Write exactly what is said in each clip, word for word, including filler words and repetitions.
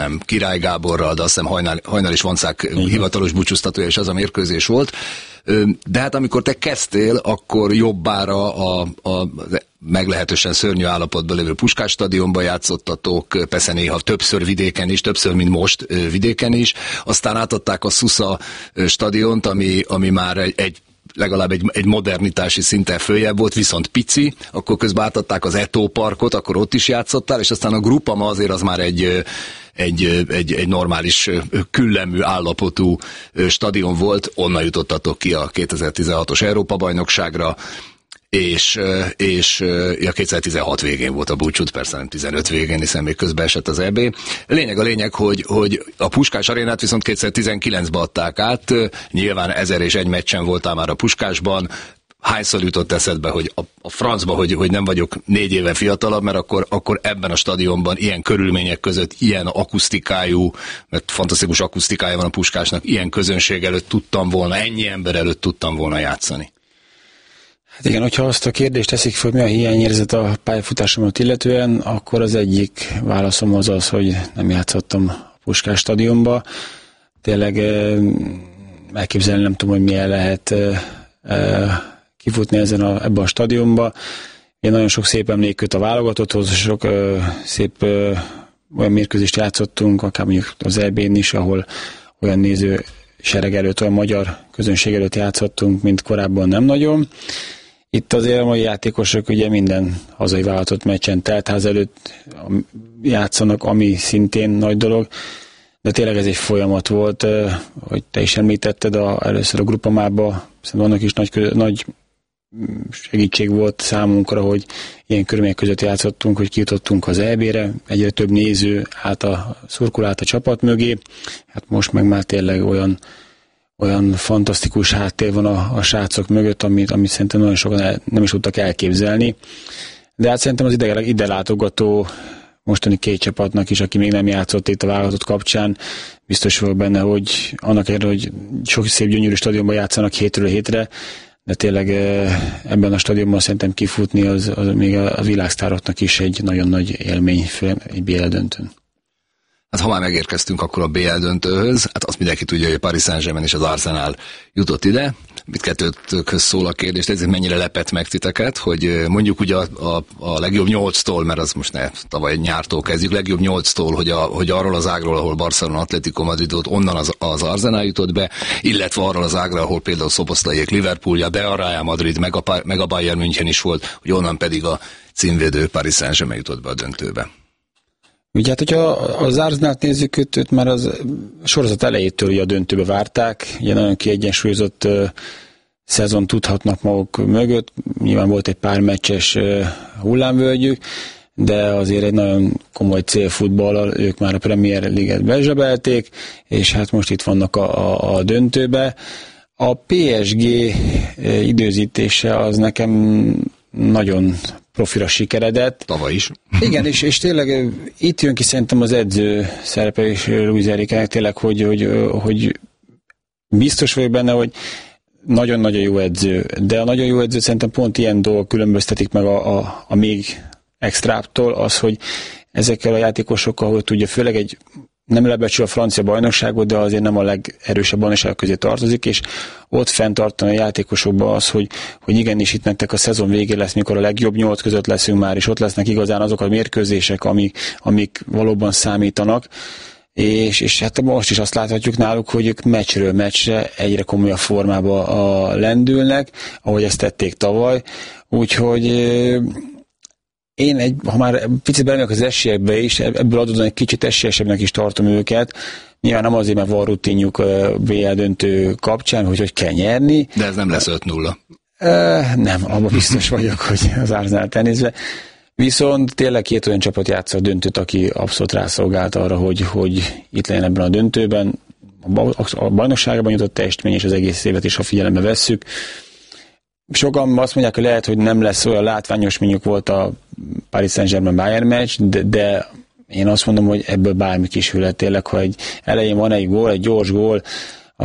nem, Király Gáborral, de azt hiszem Hajnal, Hajnal és Vancák hivatalos búcsúztatója, és az a mérkőzés volt. De hát amikor te kezdtél, akkor jobbára a, a meglehetősen szörnyű állapotban lévő Puskás stadionban játszottatok, persze néha többször vidéken is, többször, mint most vidéken is. Aztán átadták a Szusza stadiont, ami, ami már egy, egy legalább egy, egy modernitási szinten följebb volt, viszont pici, akkor közben átadták az Eto Parkot, akkor ott is játszottál, és aztán a Grupama azért az már egy, egy, egy, egy normális küllemű állapotú stadion volt, onnan jutottatok ki a kétezer-tizenhatos Európa-bajnokságra, és, és ja, kétezer-tizenhat végén volt a búcsút, persze nem tizenöt végén, hiszen még közben esett az é bé. Lényeg a lényeg, hogy, hogy a Puskás arénát viszont kétezer-tizenkilencben adták át, nyilván ezer és egy meccsen voltál már a Puskásban. Hányszor jutott eszedbe, hogy a, a francba, hogy, hogy nem vagyok négy éve fiatalabb, mert akkor, akkor ebben a stadionban ilyen körülmények között, ilyen akusztikájú, mert fantasztikus akusztikája van a Puskásnak, ilyen közönség előtt tudtam volna, ennyi ember előtt tudtam volna játszani. Hát igen, hogyha azt a kérdést teszik föl, mi a hiányérzet a pályafutásomat illetően, akkor az egyik válaszom az az, hogy nem játszottam a Puskás stadionba. Tényleg elképzelni nem tudom, hogy milyen lehet kifutni ezen a, ebbe a stadionba. Én nagyon sok szép emléköt a válogatotthoz, sok szép olyan mérkőzést játszottunk, akár mondjuk az é bén is, ahol olyan néző sereg előtt, olyan magyar közönség előtt játszottunk, mint korábban nem nagyon. Itt azért a mai játékosok ugye minden hazai válogatott meccsen teltház előtt játszanak, ami szintén nagy dolog, de tényleg ez egy folyamat volt, hogy te is említetted a, először a Grupamába, szerintem annak is nagy, nagy segítség volt számunkra, hogy ilyen körülmények között játszottunk, hogy kijutottunk az é bére, egyre több néző állt a szurkol át a csapat mögé, hát most meg már tényleg olyan olyan fantasztikus háttér van a, a srácok mögött, amit, amit szerintem nagyon sokan el, nem is tudtak elképzelni. De hát szerintem az ide, ide látogató mostani két csapatnak is, aki még nem játszott itt a válogatott kapcsán, biztos vagyok benne, hogy annak ellenére, hogy sok szép gyönyörű stadionban játszanak hétről hétre, de tényleg ebben a stadionban szerintem kifutni az, az még a világsztároknak is egy nagyon nagy élmény, egy bé el döntőn. Hát ha már megérkeztünk akkor a bé el döntőhöz, hát azt mindenki tudja, hogy a Paris Saint-Germain és az Arsenal jutott ide. Mindkettőkhöz szól a kérdés, ez mennyire lepett meg titeket, hogy mondjuk ugye a, a, a legjobb nyolctól, mert az most ne tavaly nyártól kezdjük, legjobb nyolctól, hogy, a, hogy arról az ágról, ahol Barcelona, Atletico Madridot, onnan az, az Arsenal jutott be, illetve arról az ágról, ahol például Szoboszlaiék Liverpoolja, de a Real Madrid, meg a, meg a Bayern München is volt, hogy onnan pedig a címvédő Paris Saint-Germain jutott be a döntőbe. Ugye hát, hogyha az Arsenalt nézzük, őt már az sorozat elejétől ugye a döntőbe várták, ugye nagyon kiegyensúlyozott uh, szezon tudhatnak maguk mögött, nyilván volt egy pár meccses uh, hullámvölgyük, de azért egy nagyon komoly célfutballal ők már a Premier League-et bezsebelték, és hát most itt vannak a, a, a döntőbe. A pé es gé uh, időzítése az nekem nagyon profira sikeredett. Tavaly is. Igen, és, és tényleg itt jön ki szerintem az edző szerepe és Luis Enriquének tényleg, hogy, hogy, hogy biztos vagyok benne, hogy nagyon-nagyon jó edző, de a nagyon jó edző szerintem pont ilyen dolgok különböztetik meg a, a, a még extráptól, az, hogy ezekkel a játékosokkal, hogy tudja, főleg egy nem lebecsül a francia bajnokságot, de azért nem a legerősebb bajnokság közé tartozik, és ott fenntartani a játékosokban az, hogy, hogy igenis itt nektek a szezon végén lesz, mikor a legjobb nyolc között leszünk már, és ott lesznek igazán azok a mérkőzések, amik, amik valóban számítanak, és, és hát most is azt láthatjuk náluk, hogy ők meccsről meccsre egyre komolyabb formába a lendülnek, ahogy ezt tették tavaly, úgyhogy én, egy, ha már picit belemegyek az esélyekbe is, ebből adódóan egy kicsit esélyesebbnek is tartom őket. Nyilván nem azért, mert van rutinjuk bé el döntő kapcsán, hogy hogy kell nyerni. De ez nem lesz öt nulla. E, nem, abban biztos vagyok, hogy az Arsenal elnézve. Viszont tényleg két olyan csapat játsza a döntőt, aki abszolút rászolgált arra, hogy, hogy itt legyen ebben a döntőben. A bajnokságban jutott teljesítmény, és az egész évet is, ha figyelembe vesszük. Sokan azt mondják, hogy lehet, hogy nem lesz olyan látványos, mondjuk volt a Paris Saint-Germain Bayern meccs, de, de én azt mondom, hogy ebből bármi kisülhet tényleg, ha egy elején van egy gól, egy gyors gól,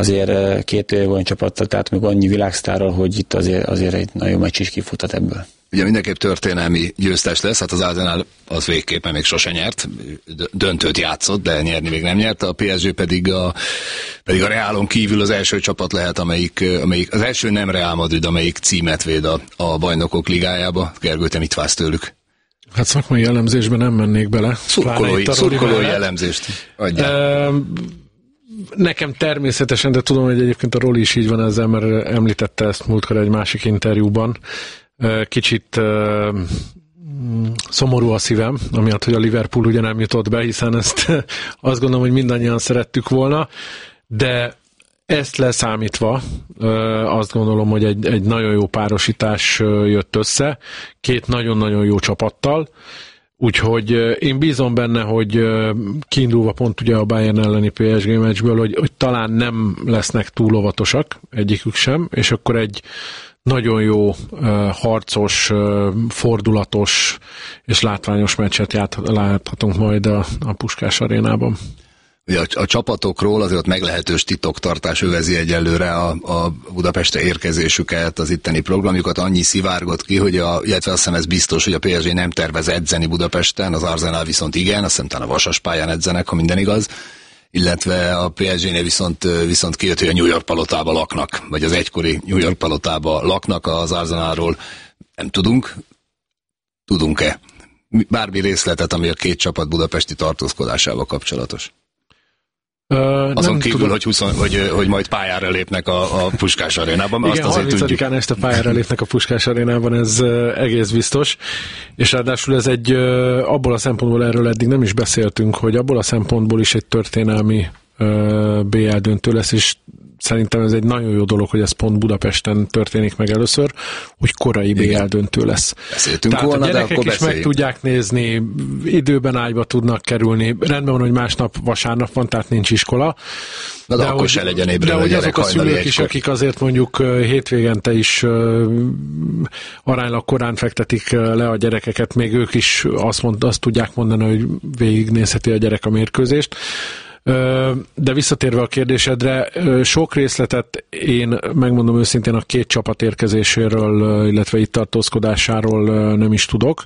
azért két olyan csapattal, tehát még annyi világsztárral, hogy itt azért, azért egy nagyon meccs is kifutat ebből. ugye mindenképp történelmi győztes lesz, hát az Arsenal az végképpen még sose nyert, döntőt játszott, de nyerni még nem nyert, a pé es gé pedig a, pedig a Realon kívül az első csapat lehet, amelyik, amelyik az első nem Real Madrid, amelyik címet véd a, a bajnokok ligájába. Gergő, te mit vársz tőlük? Hát szakmai elemzésben nem mennék bele. Szurkolói, szurkolói elemzést adjál. Uh, nekem természetesen, de tudom, hogy egyébként a Roli is így van ezzel, mert említette ezt múltkor egy másik interjúban. Uh, kicsit uh, szomorú a szívem, amiatt, hogy a Liverpool ugye nem jutott be, hiszen ezt azt gondolom, hogy mindannyian szerettük volna, de ezt leszámítva azt gondolom, hogy egy, egy nagyon jó párosítás jött össze, két nagyon-nagyon jó csapattal, úgyhogy én bízom benne, hogy kiindulva pont ugye a Bayern elleni pé es gé meccsből, hogy, hogy talán nem lesznek túl óvatosak, egyikük sem, és akkor egy nagyon jó, harcos, fordulatos és látványos meccset láthatunk majd a, a Puskás arénában. Ugye a, a csapatokról azért ott meglehetős titoktartás övezi egyelőre a, a Budapestre érkezésüket, az itteni programjukat, annyi szivárgott ki, hogy a, illetve azt hiszem ez biztos, hogy a pé es gé nem tervez edzeni Budapesten, az Arsenal viszont igen, azt hiszem talán a Vasas pályán edzenek, ha minden igaz, illetve a pé es génél viszont, viszont kijött, hogy a New York palotában laknak, vagy az egykori New York palotában laknak, az Arsenalról nem tudunk. Tudunk-e? Bármi részletet, ami a két csapat budapesti tartózkodásával kapcsolatos? Uh, Azon kívül, tudom. hogy, húsz, hogy, hogy majd pályára lépnek a, a Puskás arénában. Igen, azt azért harmincadikán este pályára lépnek a Puskás arénában, ez uh, egész biztos. És ráadásul ez egy, uh, abból a szempontból erről eddig nem is beszéltünk, hogy abból a szempontból is egy történelmi uh, bé el döntő lesz, és szerintem ez egy nagyon jó dolog, hogy ez pont Budapesten történik meg először, hogy korai bé el döntő lesz. Beszéltünk Tehát volna, a gyerekek de akkor is meg tudják nézni, időben ágyba tudnak kerülni. Rendben van, hogy másnap vasárnap van, tehát nincs iskola. Na de, de akkor hogy, se legyen ébren a gyerek azok a szülők is, akik azért mondjuk hétvégente is uh, aránylag korán fektetik le a gyerekeket, még ők is azt, mond, azt tudják mondani, hogy végignézheti a gyerek a mérkőzést. De visszatérve a kérdésedre, sok részletet én megmondom őszintén a két csapat érkezéséről, illetve itt tartózkodásáról nem is tudok,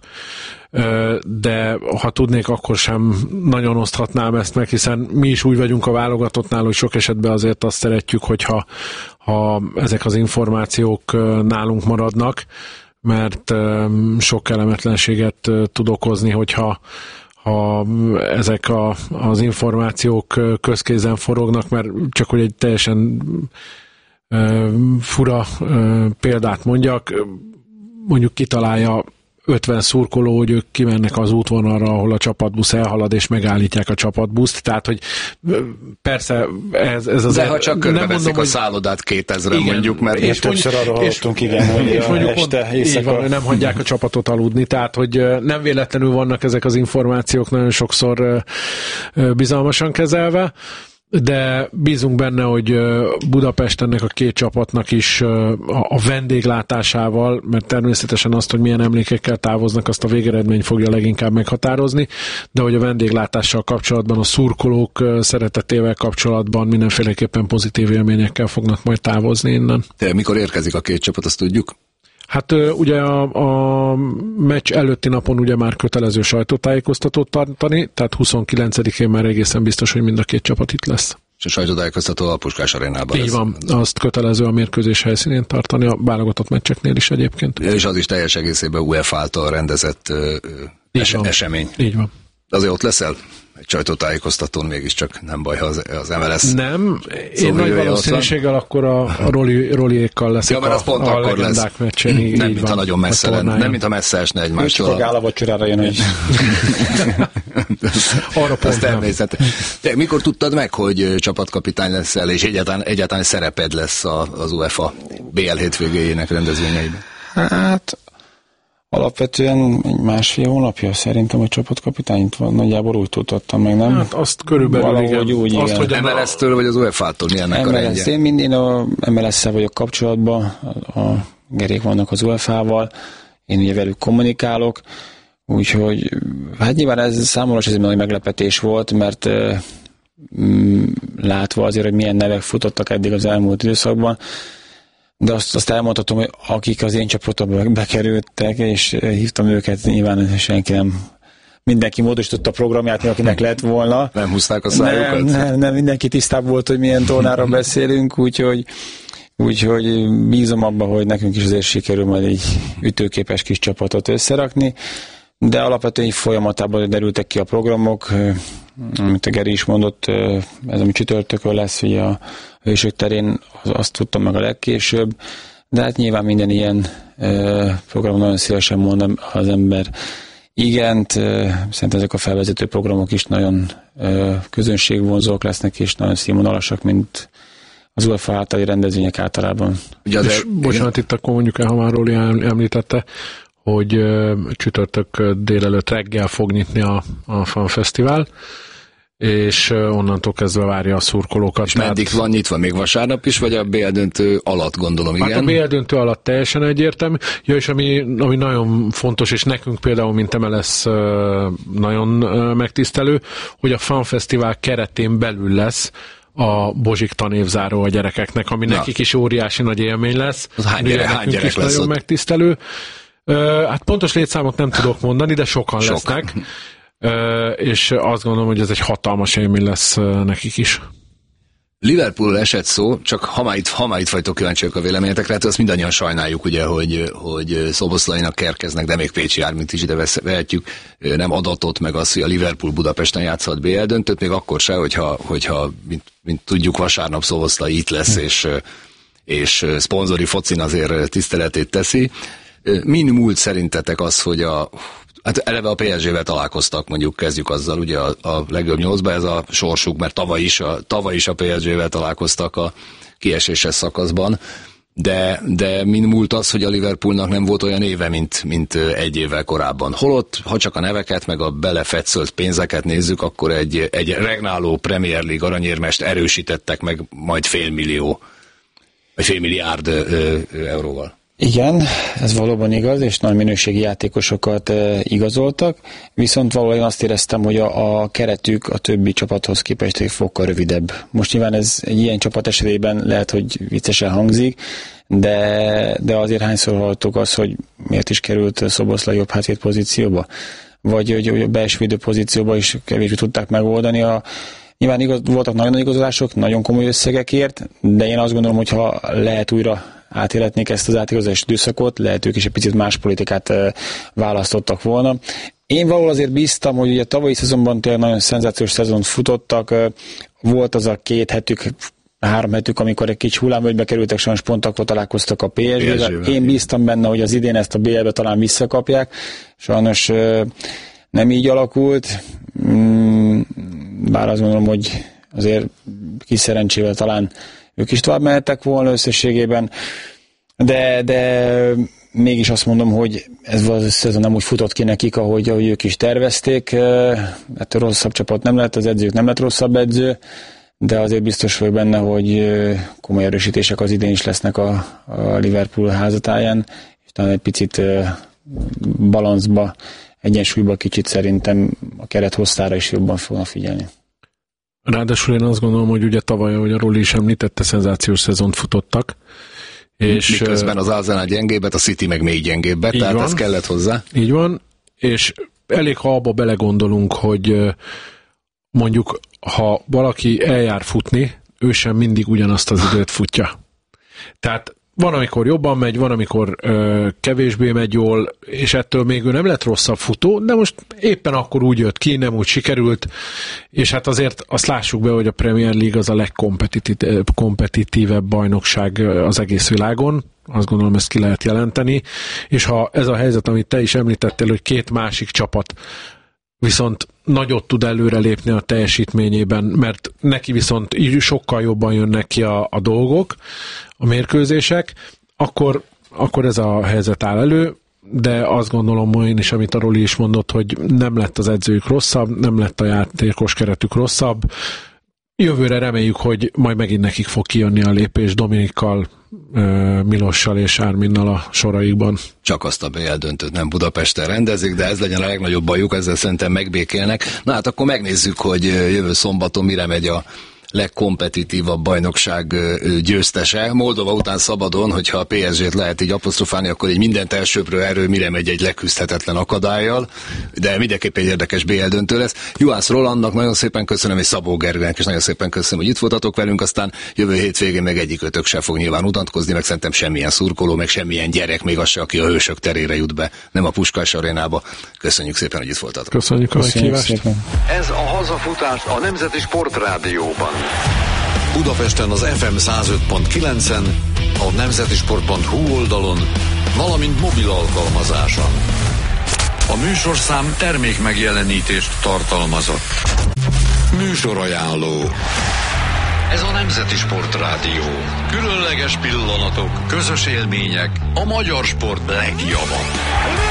de ha tudnék, akkor sem nagyon oszthatnám ezt meg, hiszen mi is úgy vagyunk a válogatottnál, hogy sok esetben azért azt szeretjük, hogyha ha ezek az információk nálunk maradnak, mert sok kellemetlenséget tud okozni, hogyha ha ezek a, az információk közkézen forognak, mert csak hogy egy teljesen uh, fura uh, példát mondjak, mondjuk kitalálja ötven szurkoló, hogy ők kimennek az útvonalra, ahol a csapatbusz elhalad, és megállítják a csapatbuszt. Tehát, hogy persze ez, ez az... De ha csak körbeveszik a szállodát kétezren mondjuk, mert... És többször arra hallottunk, igen, hogy és mondjuk este, éjszaka... Van, hogy nem hagyják a csapatot aludni, tehát, hogy nem véletlenül vannak ezek az információk nagyon sokszor bizalmasan kezelve, de bízunk benne, hogy Budapest ennek a két csapatnak is a vendéglátásával, mert természetesen azt, hogy milyen emlékekkel távoznak, azt a végeredmény fogja leginkább meghatározni, de hogy a vendéglátással kapcsolatban, a szurkolók szeretetével kapcsolatban mindenféleképpen pozitív élményekkel fognak majd távozni innen. De mikor érkezik a két csapat, azt tudjuk? Hát ugye a, a meccs előtti napon ugye már kötelező sajtótájékoztatót tartani, tehát huszonkilencedikén már egészen biztos, hogy mind a két csapat itt lesz. És a sajtótájékoztató a Puskás arénában lesz. Így van, azt kötelező a mérkőzés helyszínén tartani, a válogatott meccseknél is egyébként. És az is teljes egészében u e fá által rendezett es- esemény. Így van. De azért ott leszel? Egy sajtótájékoztatón mégiscsak nem baj, ha az, az em el es. Nem, én szóval nagy valószínűséggel akkor a, a Roli, Roliékkal leszek ja, a, pont a legendák meccsen. Nem, így mintha nagyon messze lenne, nem mintha messze esne egymástól. Ő csak áll a vacsorára jön, hogy... Arra pont természet. De mikor tudtad meg, hogy csapatkapitány leszel, és egyáltalán, egyáltalán szereped lesz az u e fá bé el hétvégéjének rendezvényeiben? Hát... Alapvetően egy másfél hónapja szerintem a csapatkapitányt van, nagyjából úgy tudtam meg, nem? Hát azt körülbelül igen. Úgy, azt, igen. Hogy em el es-től vagy az u e fá-tól milyennek a rendje? Én mindig a em el es-szel vagyok kapcsolatban, a Gerék vannak az u e fá-val, én ugye velük kommunikálok, úgyhogy hát nyilván ez számomra ez egy meglepetés volt, mert mm, látva azért, hogy milyen nevek futottak eddig az elmúlt időszakban, De azt, azt elmondhatom, hogy akik az én csapatomba bekerültek, és hívtam őket, nyilván senki nem, mindenki módosította a programját, akinek lett volna. Nem húzták a szájukat? Nem, nem, nem, mindenki tisztában volt, hogy milyen tornára beszélünk, úgyhogy, úgyhogy bízom abban, hogy nekünk is azért sikerül majd egy ütőképes kis csapatot összerakni, de alapvetően így folyamatában derültek ki a programok, amit a Geri is mondott, ez ami csütörtökön lesz, ugye a Hősök terén, azt tudtam meg a legkésőbb, de hát nyilván minden ilyen program nagyon szívesen mond az ember igent, szerintem ezek a felvezető programok is nagyon közönségvonzók lesznek, és nagyon színvonalasak, mint az UEFA általi rendezvények általában. Ugye és, bocsánat, itt akkor mondjuk el, ha már Róli említette, hogy csütörtök délelőtt reggel fog nyitni a, a Fan Fesztivál, és onnantól kezdve várja a szurkolókat. És meddig van nyitva? Még vasárnap is, vagy a bé el döntő alatt, gondolom, igen? Hát a bé el döntő alatt teljesen egyértelmű. Ja, és ami, ami nagyon fontos, és nekünk például, mint em el es nagyon megtisztelő, hogy a Fan Fesztivál keretén belül lesz a Bozsik tanévzáró a gyerekeknek, ami Na. nekik is óriási nagy élmény lesz. Az hány, gyere, hány gyerek is lesz nagyon ott? Megtisztelő. Hát pontos létszámot nem tudok mondani, de sokan Sok. lesznek. És azt gondolom, hogy ez egy hatalmas élmény lesz nekik is. Liverpoolról esett szó, csak ha már itt, ha már itt vagytok kíváncsiak a véleményetekre, hát azt mindannyian sajnáljuk, ugye, hogy, hogy Szoboszlainak Kerkeznek, de még Pécsi Ármint is ide vehetjük, nem adatot, meg az, hogy a Liverpool Budapesten játszhat bé el döntőt, még akkor se, hogyha, hogyha mint, mint tudjuk, vasárnap Szoboszlai itt lesz, hm. és, és szponzori focin azért tiszteletét teszi. Min múlt szerintetek az, hogy a hát eleve a pé es gével találkoztak, mondjuk kezdjük azzal, ugye a, a legjobb nyolcba ez a sorsuk, mert tavaly is a, tavaly is a pé es gével találkoztak a kieséses szakaszban, de, de min múlt az, hogy a Liverpoolnak nem volt olyan éve, mint, mint egy évvel korábban. Holott, ha csak a neveket, meg a belefetszölt pénzeket nézzük, akkor egy, egy regnáló Premier League aranyérmest erősítettek meg majd félmillió, vagy félmilliárd ö, ö, euróval. Igen, ez valóban igaz, és nagy minőségi játékosokat e, igazoltak, viszont valójában azt éreztem, hogy a, a keretük a többi csapathoz képest egy fokkal rövidebb. Most nyilván ez egy ilyen csapat esetében lehet, hogy viccesen hangzik, de, de azért hányszor hallottuk azt, hogy miért is került Szoboszlai jobb hátvéd pozícióba, vagy hogy, hogy a belső védő pozícióba is kevésbé tudták megoldani a Nyilván igaz, voltak nagyon nagy igazolások, nagyon komoly összegekért, de én azt gondolom, hogy ha lehet újra átéletnék ezt az átigazolási időszakot, lehet ők is egy picit más politikát választottak volna. Én valahol azért bíztam, hogy ugye tavalyi szezonban tényleg nagyon szenzációs szezont futottak, volt az a két hetük, három hetük, amikor egy kicsi hullámvölgybe kerültek, sajnos pont akkor találkoztak a pé es gével. Én bíztam benne, hogy az idén ezt a bé el-be talán visszakapják. Sajnos nem így alakult, bár azt gondolom, hogy azért kis szerencsével talán ők is tovább mehettek volna összességében, de, de mégis azt mondom, hogy ez a szezon nem úgy futott ki nekik, ahogy, ahogy ők is tervezték. Hát rosszabb csapat nem lett, az edzők nem lett rosszabb edző, de azért biztos vagyok benne, hogy komoly erősítések az idén is lesznek a, a Liverpool házatáján, és talán egy picit balanszba, egyensúlyba kicsit szerintem a keret hosszára is jobban fognak figyelni. Ráadásul én azt gondolom, hogy ugye tavaly, ahogy a Róli is említette, szenzációs szezont futottak. És miközben az Arsenal gyengébbet, a City meg még gyengébbet, tehát van, ez kellett hozzá. Így van, és elég, ha abba belegondolunk, hogy mondjuk, ha valaki eljár futni, ő sem mindig ugyanazt az időt futja. Tehát van, amikor jobban megy, van, amikor ö, kevésbé megy jól, és ettől még ő nem lett rosszabb futó, de most éppen akkor úgy jött ki, nem úgy sikerült, és hát azért azt lássuk be, hogy a Premier League az a legkompetitívebb bajnokság az egész világon, azt gondolom, ezt ki lehet jelenteni, és ha ez a helyzet, amit te is említettél, hogy két másik csapat viszont nagyot tud előrelépni a teljesítményében, mert neki viszont sokkal jobban jönnek ki a, a dolgok, a mérkőzések, akkor, akkor ez a helyzet áll elő, de azt gondolom én is, amit a Roli is mondott, hogy nem lett az edzőjük rosszabb, nem lett a játékos keretük rosszabb. Jövőre reméljük, hogy majd megint nekik fog kijönni a lépés Dominikkal, Milossal és Árminnal a soraikban. Csak azt a bé el döntőt nem Budapesten rendezik, de ez legyen a legnagyobb bajuk, ezzel szerintem megbékélnek. Na hát akkor megnézzük, hogy jövő szombaton mire megy a legkompetitívabb bajnokság győztese. Moldova után szabadon, hogyha a pé es gét lehet így apostrofálni, akkor így mindent elsőprő erő mire megy egy leküzdhetetlen akadállyal, de mindenképp egy érdekes bé el döntő lesz. Juhász Rolandnak nagyon szépen köszönöm, és Szabó Gergelynek is nagyon szépen köszönöm, hogy itt voltatok velünk, aztán jövő hétvégén meg egyikőtök sem fog nyilván utatkozni, meg szerintem semmilyen szurkoló, meg semmilyen gyerek, még az se, aki a Hősök terére jut be, nem a Puskás arénába. Köszönjük szépen, hogy itt voltatok. Köszönjük a meghívást. Ez a hazafutás a Nemzeti Sportrádióban. Budapesten az ef em száz öt pont kilencen, a nemzetisport pont hu oldalon, valamint mobil alkalmazáson. A műsorszám termék megjelenítést tartalmazott. Műsorajánló. Ez a Nemzeti Sportrádió. Különleges pillanatok, közös élmények, a magyar sport legjava.